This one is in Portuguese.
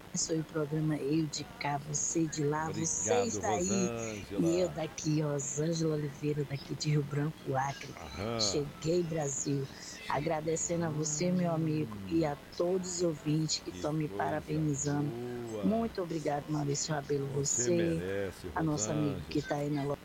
abençoe o programa, eu de cá, você de lá, vocês Obrigado, daí, e eu Rosângela. daqui, Rosângela Oliveira, daqui de Rio Branco, Acre. Aham. Cheguei, Brasil, agradecendo a você, meu amigo, e a todos os ouvintes que Que estão me coisa parabenizando. boa. Muito obrigado, Maurício Rabelo, Você você, merece, a nosso amigo que Rosângela. está aí na